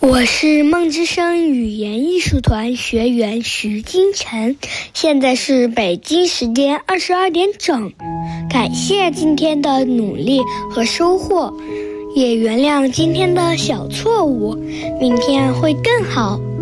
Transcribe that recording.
我是梦之声语言艺术团学员徐金晨，现在是北京时间22点整。感谢今天的努力和收获，也原谅今天的小错误，明天会更好。